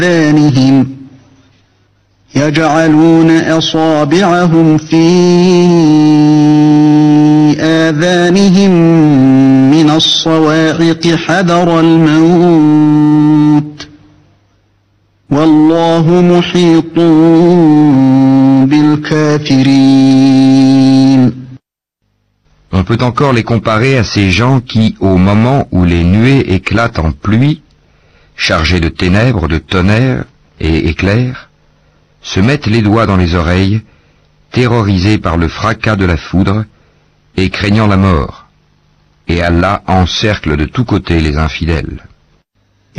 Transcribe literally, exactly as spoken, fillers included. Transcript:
آذانهم يجعلون أصابعهم في آذانهم من الصواعق حذر الموت والله محيط بالكافرين. On peut encore les comparer à ces gens qui, au moment où les nuées éclatent en pluie, chargés de ténèbres, de tonnerre et éclairs, se mettent les doigts dans les oreilles, terrorisés par le fracas de la foudre et craignant la mort. Et Allah encercle de tous côtés les infidèles.